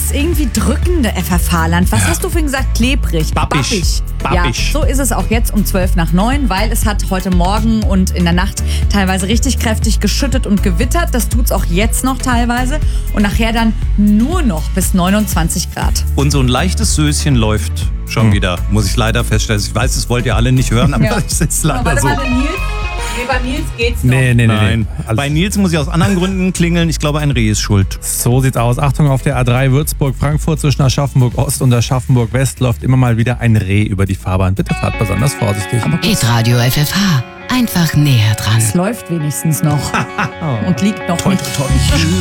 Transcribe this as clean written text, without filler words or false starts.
dieses irgendwie drückende FFH-Land. Was hast du vorhin gesagt? Klebrig. Babbig. Ja, so ist es auch jetzt um 8:12, weil es hat heute Morgen und in der Nacht teilweise richtig kräftig geschüttet und gewittert. Das tut's auch jetzt noch teilweise. Und nachher dann nur noch bis 29 Grad. Und so ein leichtes Söschen läuft schon wieder, muss ich leider feststellen. Ich weiß, das wollt ihr alle nicht hören, aber es ist leider so. Nils? Nee, bei Nils geht's noch. Nee. Nein. Bei Nils muss ich aus anderen Gründen klingeln. Ich glaube, ein Reh ist schuld. So sieht's aus. Achtung, auf der A3 Würzburg-Frankfurt zwischen Aschaffenburg-Ost und Aschaffenburg-West läuft immer mal wieder ein Reh über die Fahrbahn. Bitte fahrt besonders vorsichtig. Hitradio FFH. Einfach näher dran. Es läuft wenigstens noch und liegt noch nicht.